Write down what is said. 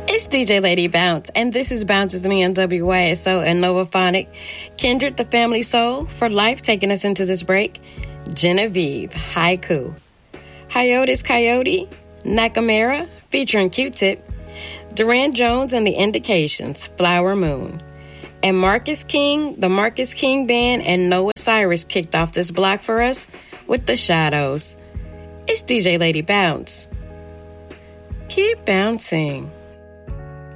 It's DJ Lady Bounce, and this is Bounces Me on WYSO and Novaphonic. Kindred, the family soul, for life, taking us into this break. Genevieve, Haiku. Hiatus Coyote, Nakamura, featuring Q-Tip. Duran Jones and the Indications, Flower Moon. And Marcus King, the Marcus King Band, and Noah Cyrus kicked off this block for us with The Shadows. It's DJ Lady Bounce. Keep bouncing.